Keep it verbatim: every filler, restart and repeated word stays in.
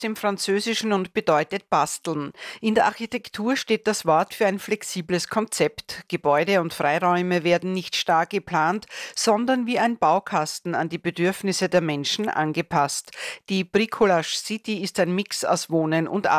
dem Französischen und bedeutet basteln. In der Architektur steht das Wort für ein flexibles Konzept. Gebäude und Freiräume werden nicht starr geplant, sondern wie ein Baukasten an die Bedürfnisse der Menschen angepasst. Die Bricolage City ist ein Mix aus Wohnen und